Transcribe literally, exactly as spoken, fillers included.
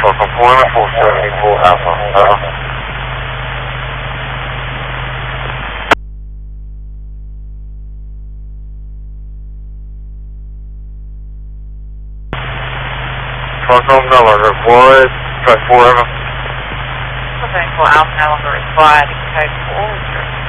for completion four seventy-four Alpha. Uh-huh. Falcon no longer required. Track four, over. Falcon four Alpha no longer required. Code four.